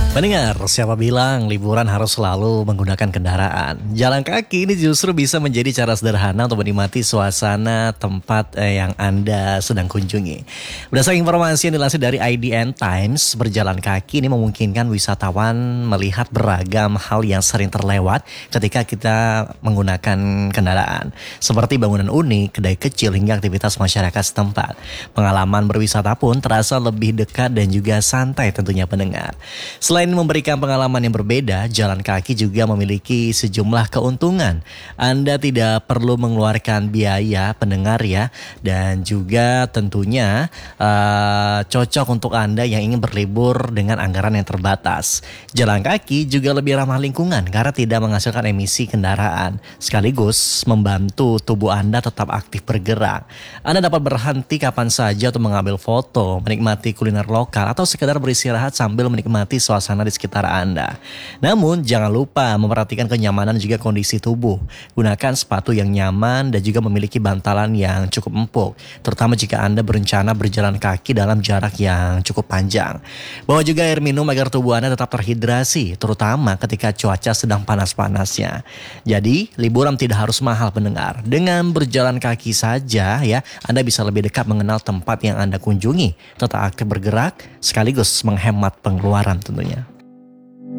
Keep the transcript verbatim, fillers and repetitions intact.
Pendengar, siapa bilang liburan harus selalu menggunakan kendaraan? Jalan kaki ini justru bisa menjadi cara sederhana untuk menikmati suasana tempat eh, yang Anda sedang kunjungi. Berdasarkan informasi yang dilansir dari I D N Times, berjalan kaki ini memungkinkan wisatawan melihat beragam hal yang sering terlewat ketika kita menggunakan kendaraan. Seperti bangunan unik, kedai kecil, hingga aktivitas masyarakat setempat. Pengalaman berwisata pun terasa lebih dekat dan juga santai tentunya pendengar. Selain memberikan pengalaman yang berbeda, jalan kaki juga memiliki sejumlah keuntungan. Anda tidak perlu mengeluarkan biaya pendengar ya, dan juga tentunya uh, cocok untuk Anda yang ingin berlibur dengan anggaran yang terbatas. Jalan kaki juga lebih ramah lingkungan karena tidak menghasilkan emisi kendaraan, sekaligus membantu tubuh Anda tetap aktif bergerak. Anda dapat berhenti kapan saja untuk mengambil foto, menikmati kuliner lokal, atau sekedar beristirahat sambil menikmati suasana di sekitar Anda. Namun jangan lupa memperhatikan kenyamanan dan juga kondisi tubuh. Gunakan sepatu yang nyaman dan juga memiliki bantalan yang cukup empuk, terutama jika Anda berencana berjalan kaki dalam jarak yang cukup panjang. Bawa juga air minum agar tubuh Anda tetap terhidrasi, terutama ketika cuaca sedang panas-panasnya. Jadi, liburan tidak harus mahal pendengar. Dengan berjalan kaki saja ya, Anda bisa lebih dekat mengenal tempat yang Anda kunjungi, tetap aktif bergerak, sekaligus menghemat pengeluaran tentunya.